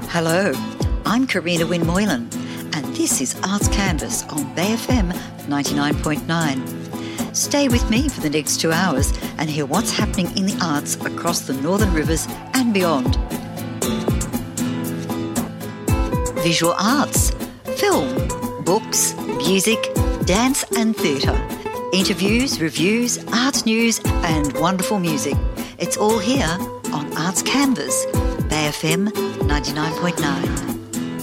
Hello, I'm Karina Wynne Moylan, and this is Arts Canvas on Bay FM 99.9. Stay with me for the next 2 hours and hear what's happening in the arts across the Northern Rivers and beyond. Visual arts, film, books, music, dance and theatre, interviews, reviews, arts news and wonderful music. It's all here on Arts Canvas, Bay FM 99.9.